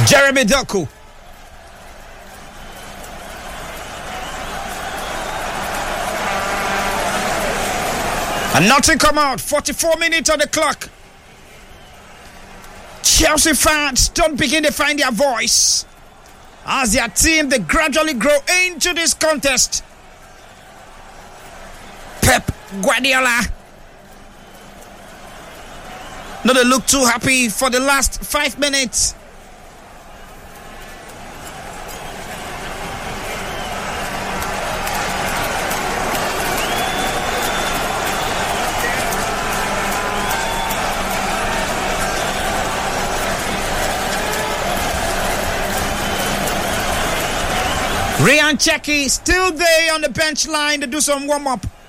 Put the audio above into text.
Jeremy Doku. And nothing come out. 44 minutes on the clock. Chelsea fans don't begin to find their voice as their team, they gradually grow into this contest. Pep Guardiola. No, they look too happy for the last 5 minutes. Ryan Checky still there on the bench line to do some warm-up.